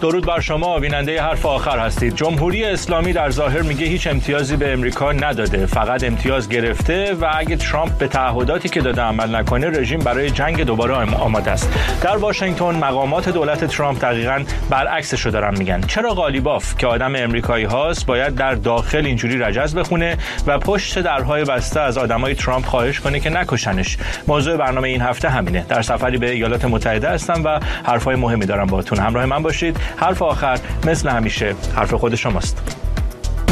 درود بر شما، بیننده حرف آخر هستید. جمهوری اسلامی در ظاهر میگه هیچ امتیازی به امریکا نداده، فقط امتیاز گرفته و اگه ترامپ به تعهداتی که داده عمل نکنه رژیم برای جنگ دوباره آماده است. در واشنگتن مقامات دولت ترامپ دقیقاً برعکسشو دارن میگن. چرا قالیباف که آدم امریکایی هاست باید در داخل اینجوری رجز بخونه و پشت درهای بسته از آدمای ترامپ خواهش کنه که نکشنش؟ موضوع برنامه این هفته همینه. در سفری به ایالات متحده هستم و حرفای مهمی دارم باهاتون. همراه من باشید. حرف آخر مثل همیشه حرف خود شماست.